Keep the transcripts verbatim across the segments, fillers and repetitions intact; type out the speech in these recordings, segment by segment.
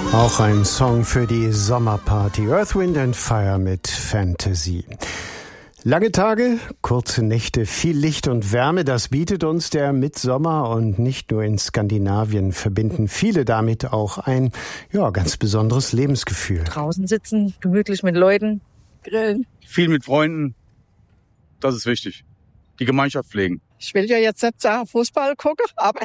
Auch ein Song für die Sommerparty. Earth, Wind and Fire mit Fantasy. Lange Tage, kurze Nächte, viel Licht und Wärme, das bietet uns der Mitsommer, und nicht nur in Skandinavien verbinden viele damit auch ein, ja, ganz besonderes Lebensgefühl. Draußen sitzen, gemütlich mit Leuten, grillen. Viel mit Freunden, das ist wichtig. Die Gemeinschaft pflegen. Ich will ja jetzt nicht sagen Fußball gucken, aber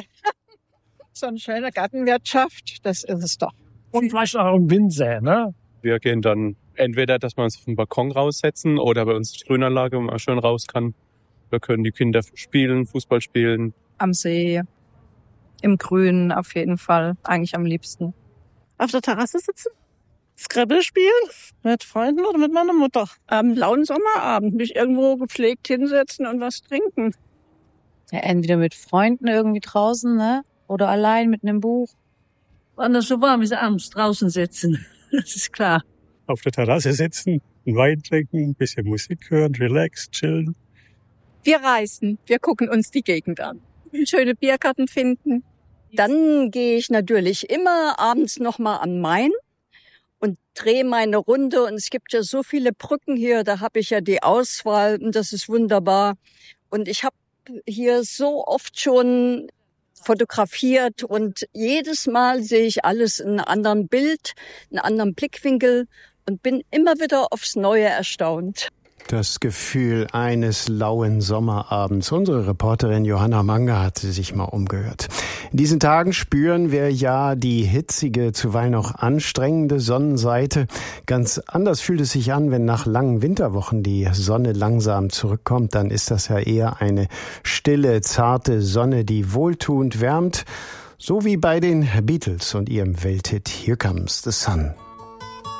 so eine schöne Gartenwirtschaft, das ist es doch. Und vielleicht auch im Wind säen, ne? Wir gehen dann entweder, dass wir uns auf den Balkon raussetzen oder bei uns die Grünanlage, wo man schön raus kann. Da können die Kinder spielen, Fußball spielen. Am See, im Grün auf jeden Fall, eigentlich am liebsten. Auf der Terrasse sitzen, Scrabble spielen, mit Freunden oder mit meiner Mutter. Am lauen Sommerabend mich irgendwo gepflegt hinsetzen und was trinken. Ja, entweder mit Freunden irgendwie draußen, ne? Oder allein mit einem Buch. Wenn es so warm ist, abends draußen sitzen. Das ist klar. Auf der Terrasse sitzen, einen Wein trinken, ein bisschen Musik hören, relax, chillen. Wir reisen, wir gucken uns die Gegend an. Schöne Biergarten finden. Dann gehe ich natürlich immer abends nochmal am Main und drehe meine Runde. Und es gibt ja so viele Brücken hier, da habe ich ja die Auswahl und das ist wunderbar. Und ich habe hier so oft schon fotografiert und jedes Mal sehe ich alles in einem anderen Bild, in einem anderen Blickwinkel und bin immer wieder aufs Neue erstaunt. Das Gefühl eines lauen Sommerabends. Unsere Reporterin Johanna Manger hat sich mal umgehört. In diesen Tagen spüren wir ja die hitzige, zuweilen auch anstrengende Sonnenseite. Ganz anders fühlt es sich an, wenn nach langen Winterwochen die Sonne langsam zurückkommt. Dann ist das ja eher eine stille, zarte Sonne, die wohltuend wärmt. So wie bei den Beatles und ihrem Welthit Here Comes the Sun.